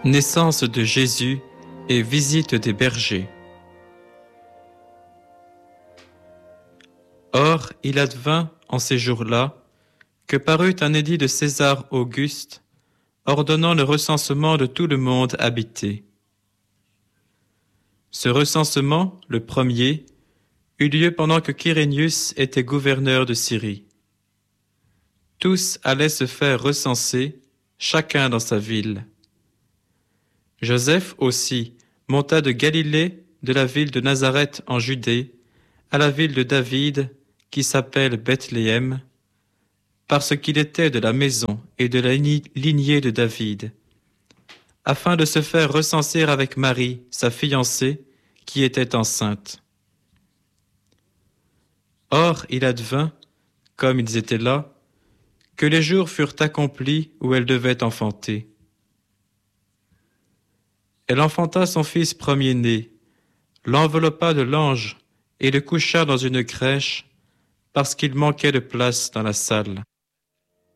Naissance de Jésus et visite des bergers. Or, il advint en ces jours-là que parut un édit de César Auguste ordonnant le recensement de tout le monde habité. Ce recensement, le premier, eut lieu pendant que Quirinius était gouverneur de Syrie. Tous allaient se faire recenser, chacun dans sa ville. Joseph aussi monta de Galilée, de la ville de Nazareth en Judée, à la ville de David, qui s'appelle Bethléem, parce qu'il était de la maison et de la lignée de David, afin de se faire recenser avec Marie, sa fiancée, qui était enceinte. Or, il advint, comme ils étaient là, que les jours furent accomplis où elle devait enfanter. Elle enfanta son fils premier-né, l'enveloppa de lange et le coucha dans une crèche, parce qu'il manquait de place dans la salle.